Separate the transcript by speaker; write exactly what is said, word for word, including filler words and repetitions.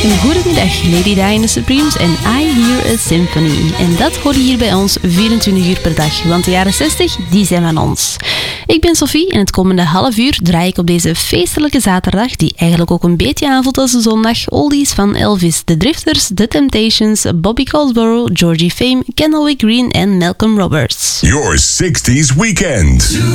Speaker 1: Goedemiddag, Lady Di and the Supremes en I Hear a Symphony. En dat hoor je hier bij ons vierentwintig uur per dag, want de jaren zestig, die zijn van ons. Ik ben Sophie en het komende half uur draai ik op deze feestelijke zaterdag, die eigenlijk ook een beetje aanvoelt als een zondag, oldies van Elvis, The Drifters, The Temptations, Bobby Goldsboro, Georgie Fame, Kendall Wick Green en Malcolm Roberts.
Speaker 2: Your sixties weekend.